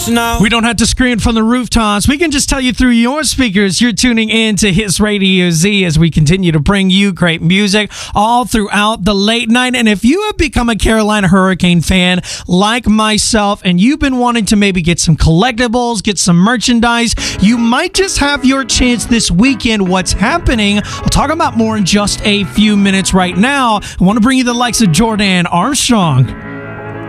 No. We don't have to scream from the rooftops. We can just tell you through your speakers. You're tuning in to Hits Radio Z as we continue to bring you great music all throughout the late night. And if you have become a Carolina Hurricane fan like myself and you've been wanting to maybe get some collectibles, get some merchandise, you might just have your chance this weekend. What's happening? I'll talk about more in just a few minutes. Right now, I want to bring you the likes of Jordan Armstrong,